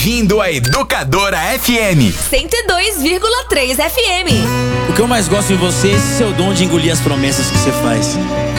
ouvindo a Educadora FM 102,3 FM. O que eu mais gosto em você é esse seu dom de engolir as promessas que você faz.